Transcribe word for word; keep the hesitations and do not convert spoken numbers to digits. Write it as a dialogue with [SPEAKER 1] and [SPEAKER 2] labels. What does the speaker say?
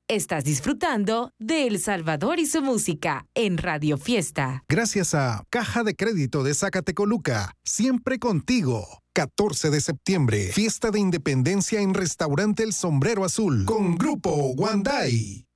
[SPEAKER 1] Estás disfrutando de El Salvador y su música en Radio Fiesta.
[SPEAKER 2] Gracias a Caja de Crédito de Zacatecoluca, siempre contigo. catorce de septiembre, fiesta de independencia en Restaurante El Sombrero Azul con Grupo Guanday.